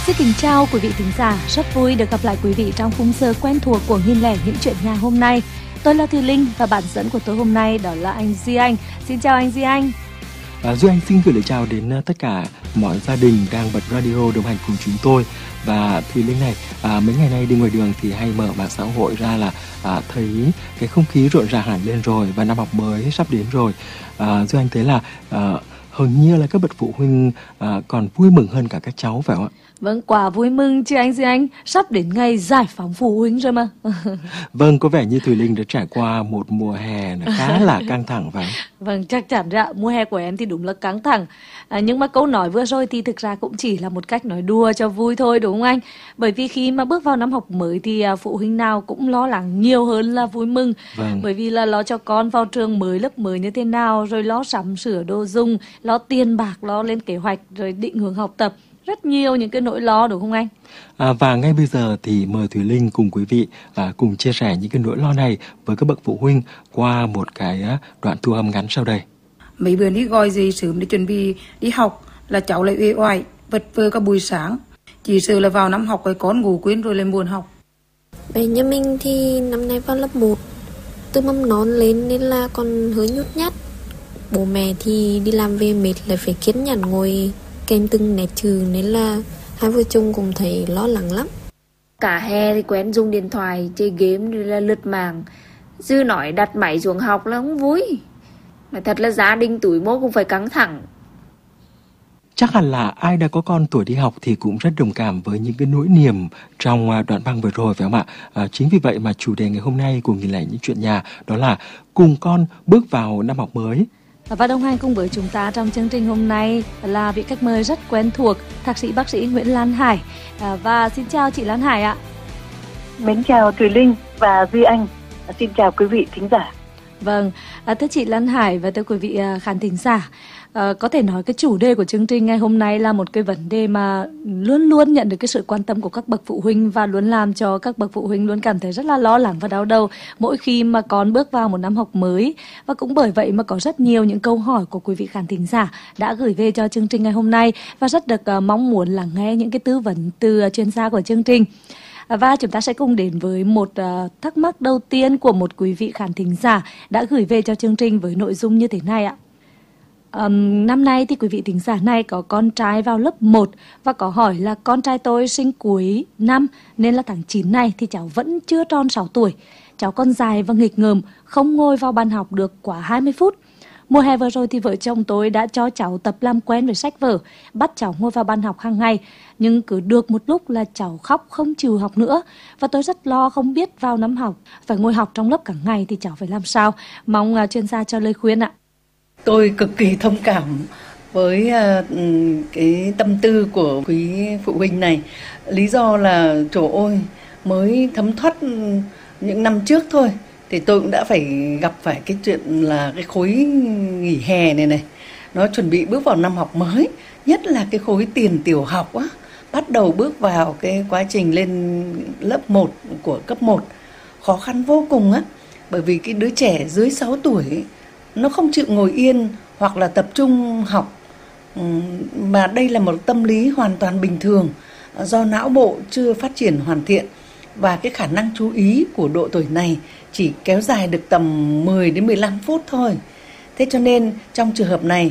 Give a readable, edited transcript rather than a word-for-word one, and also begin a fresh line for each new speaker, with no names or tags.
Xin kính chào quý vị thính giả, rất vui được gặp lại quý vị trong khung giờ quen thuộc của Nghìn lẻ những chuyện nhà hôm nay. Tôi là Thùy Linh và bạn dẫn của tôi hôm nay đó là anh Duy Anh. Xin chào anh Duy Anh.
Duy Anh xin gửi lời chào đến tất cả mọi gia đình đang bật radio đồng hành cùng chúng tôi. Và Thùy Linh này, mấy ngày nay đi ngoài đường thì hay mở mạng xã hội ra là thấy cái không khí rộn ràng hẳn lên rồi, và năm học mới sắp đến rồi. Duy Anh thấy là hầu như là các bậc phụ huynh còn vui mừng hơn cả các cháu phải không ạ?
Vâng, quả vui mừng chứ anh Duy Anh, sắp đến ngày giải phóng phụ huynh rồi mà.
Vâng, có vẻ như Thùy Linh đã trải qua một mùa hè khá là căng thẳng phải không?
Vâng, chắc chắn ra mùa hè của em thì đúng là căng thẳng. Nhưng mà câu nói vừa rồi thì thực ra cũng chỉ là một cách nói đùa cho vui thôi, đúng không anh? Bởi vì khi mà bước vào năm học mới thì phụ huynh nào cũng lo lắng nhiều hơn là vui mừng.
Vâng.
Bởi vì là lo cho con vào trường mới, lớp mới như thế nào, rồi lo sắm sửa đồ dùng, lo tiền bạc, lo lên kế hoạch, rồi định hướng học tập. Rất nhiều những cái nỗi lo, đúng không anh?
Và ngay bây giờ thì mời Thùy Linh cùng quý vị cùng chia sẻ những cái nỗi lo này với các bậc phụ huynh qua một cái đoạn thu âm ngắn sau đây.
Mấy bữa đi gọi dậy sớm để chuẩn bị đi học là cháu lại uể oải vật vờ cả buổi sáng. Chỉ sợ là vào năm học cái con ngủ quên rồi lại buồn học.
Bé nhà mình thì năm nay vào lớp 1, từ mầm non lên nên là còn hơi nhút nhát. Bố mẹ thì đi làm về mệt lại phải kiên nhẫn ngồi kèm từng nét chữ nên là hai vợ chồng cũng thấy lo lắng lắm.
Cả hè thì quen dùng điện thoại, chơi game rồi là lướt mạng. Dư nói đặt máy xuống học là không vui. Mà thật là gia đình tuổi mốt cũng phải căng thẳng.
Chắc hẳn là ai đã có con tuổi đi học thì cũng rất đồng cảm với những cái nỗi niềm trong đoạn băng vừa rồi phải không ạ? Chính vì vậy mà chủ đề ngày hôm nay của Nghìn lẻ những chuyện nhà đó là cùng con bước vào năm học mới.
Và đồng hành cùng với chúng ta trong chương trình hôm nay là vị khách mời rất quen thuộc, thạc sĩ bác sĩ Nguyễn Lan Hải. Và xin chào chị Lan Hải ạ.
Mến chào Thùy Linh và Duy Anh. Xin chào quý vị thính giả.
Vâng, thưa chị Lan Hải và thưa quý vị khán thính giả, có thể nói cái chủ đề của chương trình ngày hôm nay là một cái vấn đề mà luôn luôn nhận được cái sự quan tâm của các bậc phụ huynh và luôn làm cho các bậc phụ huynh luôn cảm thấy rất là lo lắng và đau đầu mỗi khi mà con bước vào một năm học mới. Và cũng bởi vậy mà có rất nhiều những câu hỏi của quý vị khán thính giả đã gửi về cho chương trình ngày hôm nay và rất được mong muốn lắng nghe những cái tư vấn từ chuyên gia của chương trình. Và chúng ta sẽ cùng đến với một thắc mắc đầu tiên của một quý vị khán thính giả đã gửi về cho chương trình với nội dung như thế này ạ. Năm nay thì quý vị thính giả này có con trai vào lớp 1 và có hỏi là con trai tôi sinh cuối năm nên là tháng 9 này thì cháu vẫn chưa tròn 6 tuổi. Cháu còn dài và nghịch ngợm, không ngồi vào bàn học được quá 20 phút. Mùa hè vừa rồi thì vợ chồng tôi đã cho cháu tập làm quen với sách vở, bắt cháu ngồi vào bàn học hàng ngày. Nhưng cứ được một lúc là cháu khóc không chịu học nữa. Và tôi rất lo không biết vào năm học, phải ngồi học trong lớp cả ngày thì cháu phải làm sao. Mong chuyên gia cho lời khuyên ạ.
Tôi cực kỳ thông cảm với cái tâm tư của quý phụ huynh này. Lý do là trời ơi, mới thấm thoát những năm trước thôi thì tôi cũng đã phải gặp phải cái chuyện là cái khối nghỉ hè này. Nó chuẩn bị bước vào năm học mới, nhất là cái khối tiền tiểu học á, bắt đầu bước vào cái quá trình lên lớp 1 của cấp 1. Khó khăn vô cùng á, bởi vì cái đứa trẻ dưới 6 tuổi ấy, nó không chịu ngồi yên hoặc là tập trung học, mà đây là một tâm lý hoàn toàn bình thường do não bộ chưa phát triển hoàn thiện và cái khả năng chú ý của độ tuổi này chỉ kéo dài được tầm 10 đến 15 phút thôi. Thế cho nên trong trường hợp này